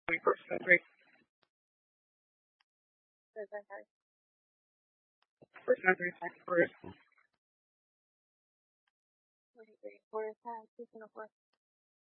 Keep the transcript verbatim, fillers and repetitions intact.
twenty-first century. First century. First century, second first. Forty-three. Quarter time. Two and a fourth.